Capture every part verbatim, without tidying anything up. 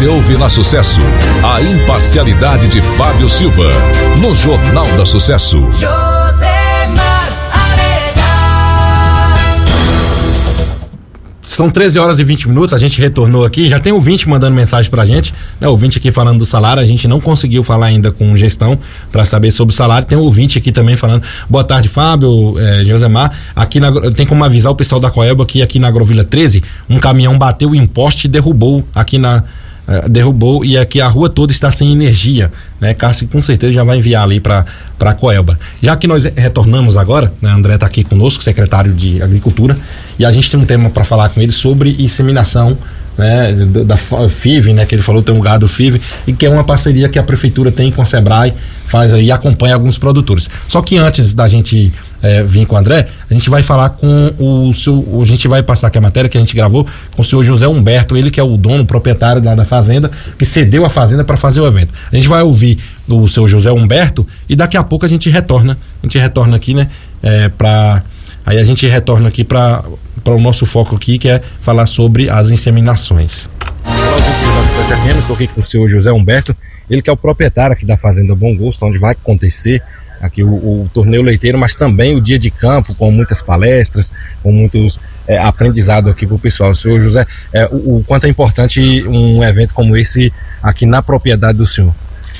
Você ouve na Sucesso a imparcialidade de Fábio Silva no Jornal da Sucesso. São treze horas e vinte minutos, a gente retornou aqui, já tem ouvinte mandando mensagem pra gente, né? Ouvinte aqui falando do salário, a gente não conseguiu falar ainda com gestão para saber sobre o salário. Tem um ouvinte aqui também falando, boa tarde, Fábio, é, Josemar, aqui na, tem como avisar o pessoal da Coelba que aqui na Agrovila treze, um caminhão bateu em poste e derrubou aqui na Uh, derrubou e aqui a rua toda está sem energia, né? Cássio com certeza já vai enviar ali para para Coelba. Já que nós retornamos agora, né? André está aqui conosco, secretário de Agricultura, e a gente tem um tema para falar com ele sobre inseminação, né? Da, da F I V, né? Que ele falou, tem um gado F I V, e que é uma parceria que a prefeitura tem com a Sebrae, faz aí, acompanha alguns produtores. Só que antes da gente É, vim com o André, a gente vai falar com o seu, a gente vai passar aqui a matéria que a gente gravou com o senhor José Humberto, ele que é o dono, proprietário lá da fazenda, que cedeu a fazenda para fazer o evento. A gente vai ouvir o seu José Humberto e daqui a pouco a gente retorna, a gente retorna aqui, né, é, para aí a gente retorna aqui para para o nosso foco aqui, que é falar sobre as inseminações. Olá, estou aqui com o senhor José Humberto, ele que é o proprietário aqui da Fazenda Bom Gosto, onde vai acontecer aqui o, o torneio leiteiro, mas também o dia de campo, com muitas palestras, com muitos é, aprendizados aqui para o pessoal. Senhor José, é, o, o quanto é importante um evento como esse aqui na propriedade do senhor?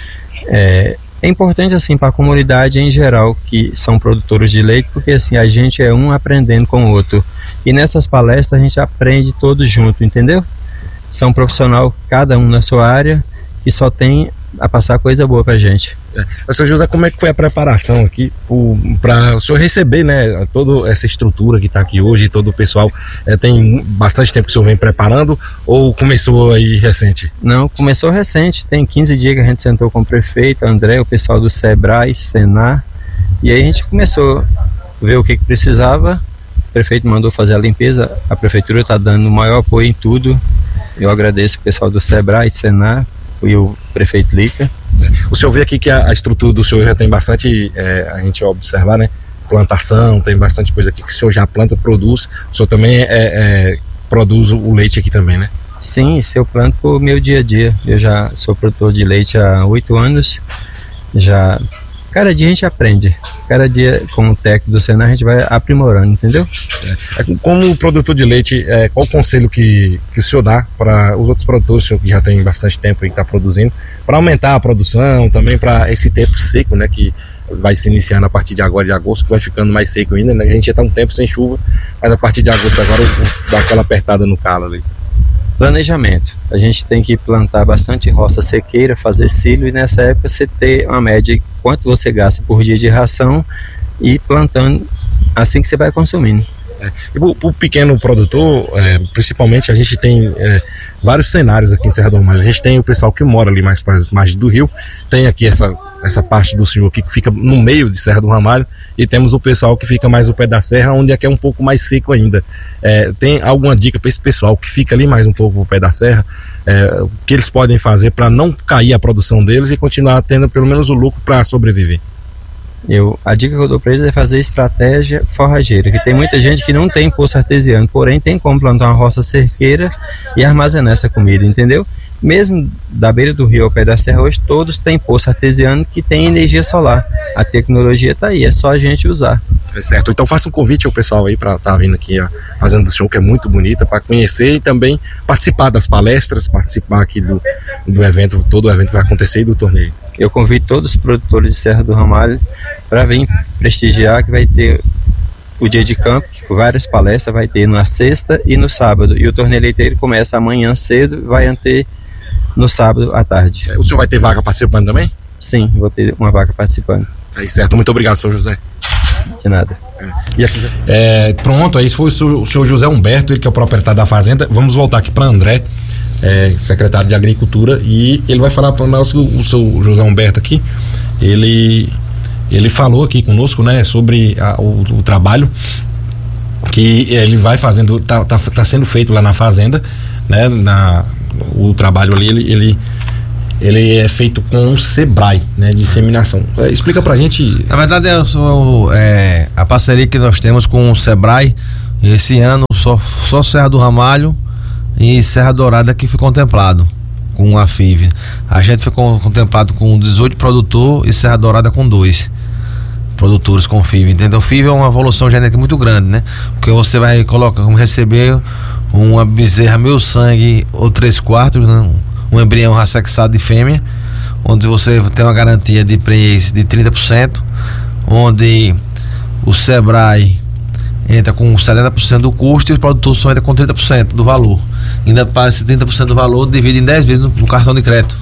É, é importante assim para a comunidade em geral que são produtores de leite, porque assim a gente é um aprendendo com o outro, e nessas palestras a gente aprende todos junto, entendeu? São profissional, cada um na sua área, que só tem a passar coisa boa pra gente. É. Senhor José, como é que foi a preparação aqui para o senhor receber, né, toda essa estrutura que está aqui hoje, todo o pessoal, é, tem bastante tempo que o senhor vem preparando ou começou aí recente? Não, começou recente, tem quinze dias que a gente sentou com o prefeito, André, o pessoal do Sebrae, Senar, e aí a gente começou a ver o que, que precisava, o prefeito mandou fazer a limpeza, a prefeitura está dando o maior apoio em tudo, eu agradeço o pessoal do Sebrae, Senar, e o prefeito Lica. O senhor vê aqui que a, a estrutura do senhor já tem bastante, é, a gente observar, né? Plantação, tem bastante coisa aqui que o senhor já planta, produz. O senhor também é, é, produz o leite aqui também, né? Sim, isso eu planto pro meu dia a dia. Eu já sou produtor de leite há oito anos. Já, cada dia a gente aprende. Cada dia, com o técnico do Senar, a gente vai aprimorando, entendeu? É, como produtor de leite, é, qual o conselho que, que o senhor dá para os outros produtores, o senhor que já tem bastante tempo aí que está produzindo, para aumentar a produção, também para esse tempo seco, né, que vai se iniciando a partir de agora de agosto, que vai ficando mais seco ainda, né? A gente já está um tempo sem chuva, mas a partir de agosto agora dá aquela apertada no calo ali. Planejamento. A gente tem que plantar bastante roça sequeira, fazer silo, e nessa época você ter uma média de quanto você gasta por dia de ração e plantando assim que você vai consumindo. É, e para o pequeno produtor, é, principalmente, a gente tem é, vários cenários aqui em Serra do Ramalho. A gente tem o pessoal que mora ali mais para as margens do rio, tem aqui essa, essa parte do senhor aqui que fica no meio de Serra do Ramalho, e temos o pessoal que fica mais no pé da serra, onde é que é um pouco mais seco ainda. É, tem alguma dica para esse pessoal que fica ali mais um pouco no pé da serra, é, o que eles podem fazer para não cair a produção deles e continuar tendo pelo menos o lucro para sobreviver? Eu, a dica que eu dou para eles é fazer estratégia forrageira, que tem muita gente que não tem poço artesiano, porém tem como plantar uma roça cerqueira e armazenar essa comida, entendeu? Mesmo da beira do rio ao pé da serra, hoje todos têm poço artesiano que tem energia solar. A tecnologia está aí, é só a gente usar. É certo, então faça um convite ao pessoal aí para estar tá vindo aqui a Fazenda do Senhor, que é muito bonita, para conhecer e também participar das palestras, participar aqui do, do evento, todo o evento que vai acontecer e do torneio. Eu convido todos os produtores de Serra do Ramalho para vir prestigiar, que vai ter o dia de campo, que várias palestras vai ter na sexta e no sábado, e o torneio leiteiro começa amanhã cedo e vai ter no sábado à tarde. O senhor vai ter vaga participando também? Sim, vou ter uma vaga participando. Aí certo, muito obrigado, senhor José. De nada. É. E aqui, é, pronto, aí foi o senhor José Humberto, ele que é o proprietário da fazenda. Vamos voltar aqui para André, é, secretário de Agricultura, e ele vai falar para nós, o, o seu José Humberto aqui, ele, ele falou aqui conosco, né, sobre a, o, o trabalho que ele vai fazendo, tá, tá, tá sendo feito lá na fazenda, né, na, o trabalho ali, ele, ele ele é feito com o Sebrae, né, de inseminação. É, explica pra gente. Na verdade é, é a parceria que nós temos com o Sebrae. Esse ano só, só Serra do Ramalho e Serra Dourada que foi contemplado. com a F I V. A gente foi contemplado com dezoito produtores e Serra Dourada com dois produtores com F I V. Entendeu? F I V é uma evolução genética muito grande, né? Porque você vai colocar, receber uma bezerra meio sangue ou três quartos, né? Um embrião ressexado de fêmea, onde você tem uma garantia de prenhez de trinta por cento, onde o Sebrae entra com setenta por cento do custo e o produtor só entra com trinta por cento do valor. Ainda para esse trinta por cento do valor, divide em dez vezes no, no cartão de crédito.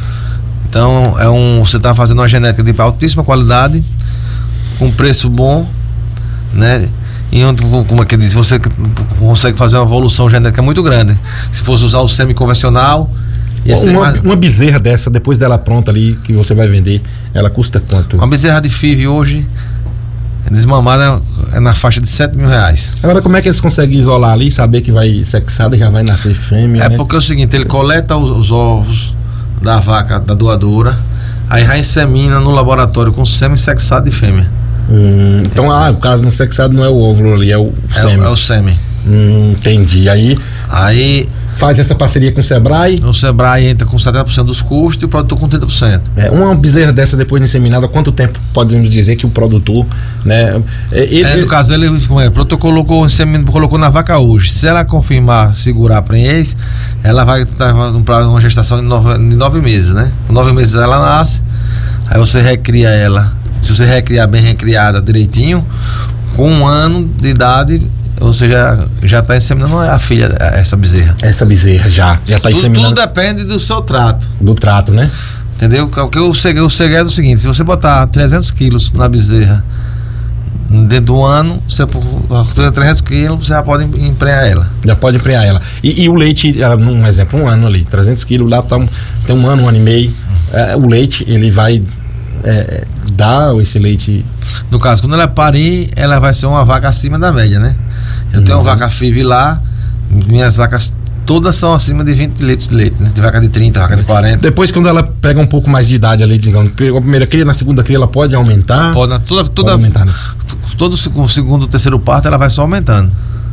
Então, é um, você está fazendo uma genética de altíssima qualidade, com preço bom, né? E onde, como é que diz, você consegue fazer uma evolução genética muito grande. Se fosse usar o semi-convencional, ia ser uma, mais... uma bezerra dessa, depois dela pronta ali, que você vai vender, ela custa quanto? Uma bezerra de F I V hoje, desmamada, é na faixa de sete mil reais. Agora, como é que eles conseguem isolar ali, saber que vai sexada e já vai nascer fêmea? É, né? Porque é o seguinte, ele coleta os, os ovos da vaca, da doadora, aí já insemina no laboratório com semi-sexado de fêmea. Hum, então, ah, o caso no sexado não é o óvulo ali, é o sêmen. É, é o sêmen. Hum, entendi. Aí, aí faz essa parceria com o Sebrae. O Sebrae entra com setenta por cento dos custos e o produtor com trinta por cento. É, uma bezerra dessa depois de inseminada, quanto tempo podemos dizer que o produtor, né? Ele, é, no ele... caso ele, como é, o produtor colocou, colocou na vaca hoje. Se ela confirmar, segurar a prenhez, ela vai estar uma gestação de nove, de nove meses, né? Com nove meses ela nasce, aí você recria ela. Se você recriar bem recriada direitinho, com um ano de idade, você já já está inseminando a filha, essa bezerra. Essa bezerra já já está inseminando. Tudo depende do seu trato. Do trato, né? Entendeu? Porque o segredo, o segredo é o seguinte: se você botar trezentos quilos na bezerra dentro do ano, você trezentos quilos, você já pode emprenhar ela. Já pode emprenhar ela. E, e o leite, um exemplo, um ano ali, trezentos quilos, lá tá um, tem um ano, um ano e meio. É, o leite, ele vai é, dar esse leite. No caso, quando ela parir, ela vai ser uma vaca acima da média, né? Eu uhum. tenho uma vaca F I V lá, minhas vacas todas são acima de vinte litros de leite, né? Tem vaca de trinta, vaca de quarenta. Depois, quando ela pega um pouco mais de idade ali, digamos, pegou a primeira cria, na segunda cria, ela pode aumentar? Pode, toda, toda, pode aumentar, né? Todo o segundo, terceiro parto, ela vai só aumentando.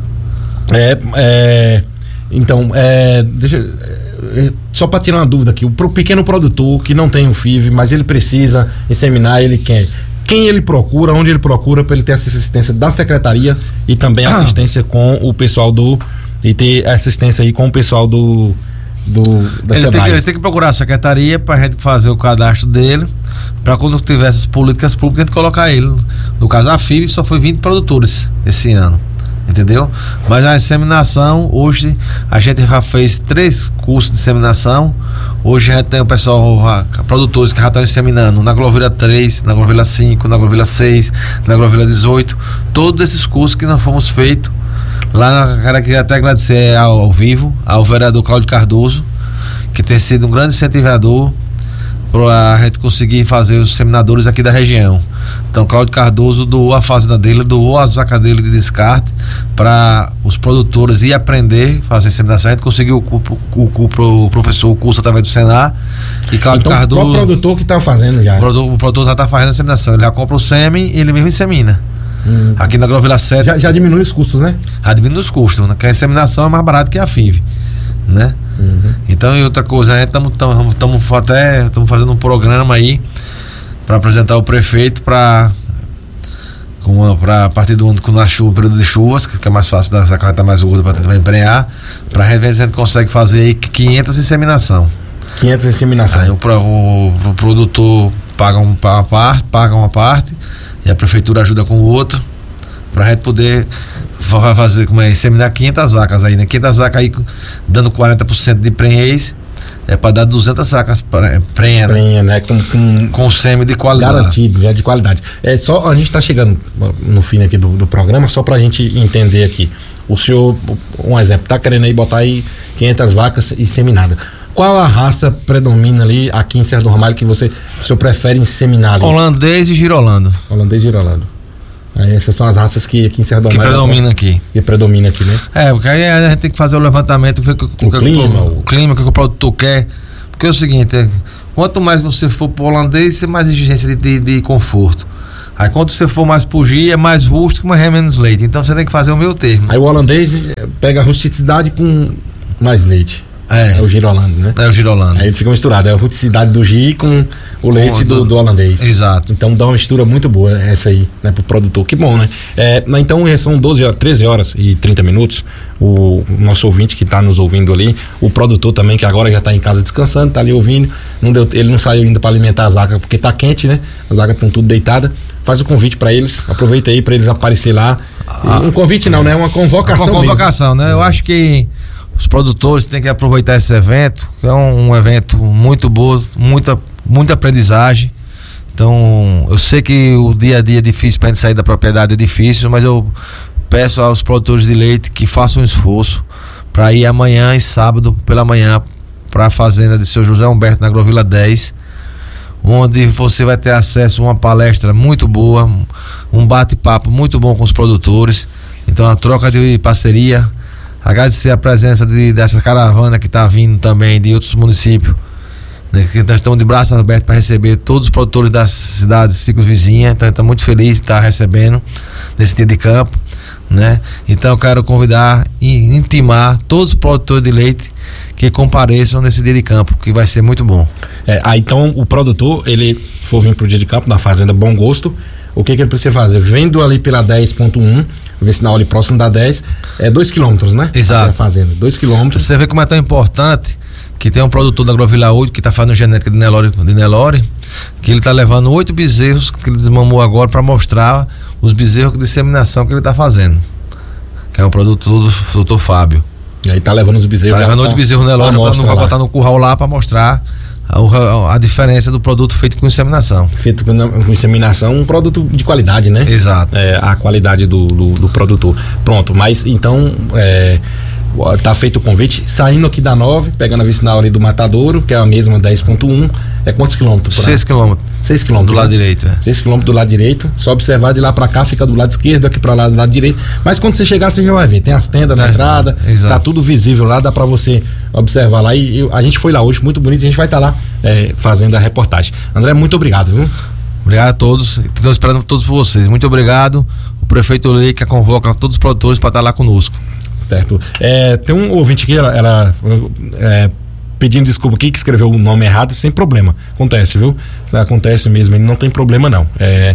É, é então, é, deixa, é, só para tirar uma dúvida aqui, o pro pequeno produtor que não tem o F I V, mas ele precisa inseminar, ele quer. Quem ele procura, onde ele procura para ele ter assistência da secretaria e também assistência com o pessoal do e ter assistência aí com o pessoal do do da ele, tem que, ele tem que procurar a secretaria para a gente fazer o cadastro dele, para quando tiver essas políticas públicas a gente colocar ele. No caso, a F I V só foi vinte produtores esse ano, entendeu? Mas a inseminação, hoje a gente já fez três cursos de inseminação. Hoje a gente tem o pessoal, produtores que já estão inseminando na Glovila três, na Glovila cinco, na Glovila seis, na Glovila dezoito. Todos esses cursos que nós fomos feitos lá. Cara, queria até agradecer ao, ao vivo ao vereador Cláudio Cardoso, que tem sido um grande incentivador para a gente conseguir fazer os seminadores aqui da região. Então, Cláudio Cardoso doou a fazenda dele, doou as vacas dele de descarte para os produtores ir aprender a fazer inseminação. A gente conseguiu o, o, o, o professor o curso através do Senar. E Cláudio então, Cardoso. Qual produtor que está fazendo já? O produtor, o produtor já está fazendo a inseminação. Ele já compra o sêmen e ele mesmo insemina. Hum. Aqui na Glovila sete. Já, já diminui os custos, né? Já diminui os custos, né? Porque a inseminação é mais barata que a F I V, né? Uhum. Então, e outra coisa, né? Estamos até estamos fazendo um programa aí para apresentar o prefeito para a partir do ano, quando a chuva, período de chuvas, que fica mais fácil da saca tá mais gorda para tentar emprenhar, para a gente consegue fazer aí quinhentas inseminação. quinhentas inseminação. Aí o, o, o produtor paga uma parte, paga uma parte e a prefeitura ajuda com o outro, para a gente poder fazer, como é, inseminar quinhentas vacas aí, né? quinhentas vacas aí dando quarenta por cento de prenhez, é para dar duzentas vacas prenha, prenha, né? Com, com, com sêmen de qualidade. Garantido, já de qualidade. É só, a gente está chegando no fim aqui do, do programa, só para a gente entender aqui. O senhor, um exemplo, tá querendo aí botar aí quinhentas vacas inseminadas. Qual a raça predomina ali aqui em Serra do Ramalho que você, o senhor prefere inseminar ali? Holandês e girolando. Holandês e girolando. Aí essas são as raças que aqui em Serra do Ramalho que predomina aqui. Que predomina aqui, né? É, porque aí a gente tem que fazer o levantamento, ver o, o, o clima, o, o clima que o produtor quer. Porque é o seguinte, é, quanto mais você for pro holandês, é mais exigência de, de, de conforto. Aí quando você for mais pro G, é mais rústico, mas é menos leite. Então você tem que fazer o meio termo. Aí o holandês pega a rusticidade com mais leite. É, é o Girolando, né? É o Girolando. Aí fica misturado, é a ruticidade do Gi com o leite do, do holandês. Exato. Então dá uma mistura muito boa essa aí, né, pro produtor. Que bom, né? É, então são doze horas, treze horas e trinta minutos. O nosso ouvinte que tá nos ouvindo ali, o produtor também, que agora já tá em casa descansando, tá ali ouvindo. Não deu, ele não saiu ainda para alimentar as vacas porque tá quente, né? As vacas estão tudo deitadas. Faz o convite para eles, aproveita aí para eles aparecer lá. Ah, um convite não, né? Uma convocação. Uma convocação, mesmo. né? Eu acho que os produtores têm que aproveitar esse evento, que é um, um evento muito bom, muita, muita aprendizagem. Então, eu sei que o dia a dia é difícil para a gente sair da propriedade, é difícil, mas eu peço aos produtores de leite que façam um esforço para ir amanhã e sábado pela manhã para a fazenda de seu José Humberto, na Agrovila dez, onde você vai ter acesso a uma palestra muito boa, um bate-papo muito bom com os produtores. Então, a troca de parceria. Agradecer a presença de, dessa caravana que está vindo também de outros municípios, né, que nós estamos de braços abertos para receber todos os produtores das cidades circunvizinhas. Então, estamos muito felizes de estar recebendo nesse dia de campo, né? Então, eu quero convidar e intimar todos os produtores de leite que compareçam nesse dia de campo, que vai ser muito bom. É, aí, então, o produtor, ele for vir para o dia de campo na Fazenda Bom Gosto, o que, que ele precisa fazer? Vendo ali pela dez ponto um, vicinal ali próximo da dez, é dois quilômetros, né? Exato. A fazenda, dois quilômetros. Você vê como é tão importante que tem um produtor da Agrovila oito que está fazendo genética de Nelore, de Nelore, que ele está levando oito bezerros que ele desmamou agora para mostrar os bezerros de disseminação que ele está fazendo, que é um produto do doutor Fábio. E aí tá levando os bezerros. Tá levando oito bezerros Nelore para botar no curral lá para mostrar A, a diferença do produto feito com inseminação. Feito com, com inseminação, um produto de qualidade, né? Exato. É, a qualidade do, do, do produtor. Pronto, mas então é, tá feito o convite, saindo aqui da nove, pegando a vicinal ali do Matadouro, que é a mesma dez ponto um, é quantos quilômetros? seis quilômetros. seis quilômetros. Do lado né? direito, é. seis quilômetros do lado direito, só observar de lá pra cá, fica do lado esquerdo, aqui pra lá do lado direito, mas quando você chegar você já vai ver, tem as tendas na entrada, exato. Tá tudo visível lá, dá pra você observar lá, e eu, a gente foi lá hoje, muito bonito, a gente vai estar tá lá é, fazendo a reportagem. André, muito obrigado, viu? Obrigado a todos, estou esperando todos por vocês, muito obrigado, o prefeito Lei que convoca todos os produtores para estar lá conosco. Certo. É, tem um ouvinte aqui, ela, ela é, pedindo desculpa aqui, que escreveu o nome errado, sem problema. Acontece, viu? Acontece mesmo, ele não tem problema não. É,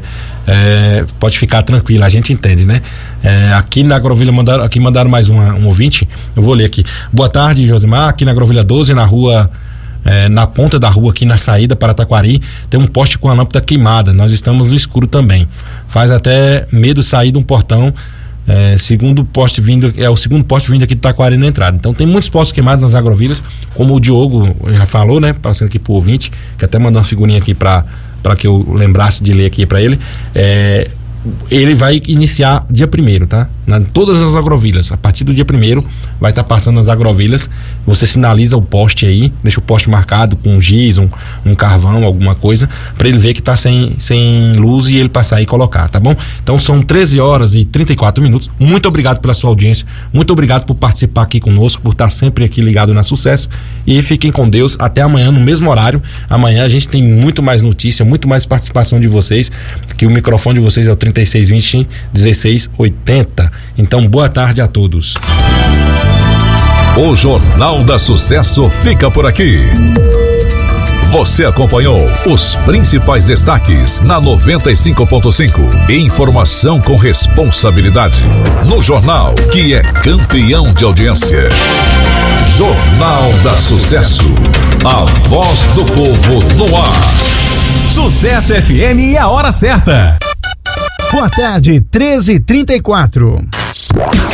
é, pode ficar tranquilo, a gente entende, né? É, aqui na Agrovila mandaram, aqui mandaram mais uma, um ouvinte, eu vou ler aqui. Boa tarde, Josimar, aqui na Agrovila doze, na rua... É, na ponta da rua aqui na saída para Taquari tem um poste com a lâmpada queimada, nós estamos no escuro também, faz até medo sair de um portão. É, segundo poste vindo, é o segundo poste vindo aqui de Taquari na entrada. Então tem muitos postes queimados nas agrovilas, como o Diogo já falou, né? Passando aqui pro ouvinte, que até mandou uma figurinha aqui para para que eu lembrasse de ler aqui para ele. É, ele vai iniciar dia primeiro, tá? Na, todas as agrovilas, a partir do dia primeiro vai estar tá passando as agrovilas, você sinaliza o poste aí, deixa o poste marcado com um giz, um, um carvão, alguma coisa, para ele ver que tá sem, sem luz e ele passar e colocar, tá bom? Então são treze horas e trinta e quatro minutos, muito obrigado pela sua audiência, muito obrigado por participar aqui conosco, por estar sempre aqui ligado na Sucesso, e fiquem com Deus, até amanhã no mesmo horário. Amanhã a gente tem muito mais notícia, muito mais participação de vocês, que o microfone de vocês é o trinta e seis vinte, dezesseis oitenta. Então, boa tarde a todos. O Jornal da Sucesso fica por aqui. Você acompanhou os principais destaques na noventa e cinco ponto cinco. Informação com responsabilidade. No jornal que é campeão de audiência. Jornal da Sucesso. A voz do povo no ar. Sucesso F M e a hora certa. Boa tarde, treze e trinta e quatro.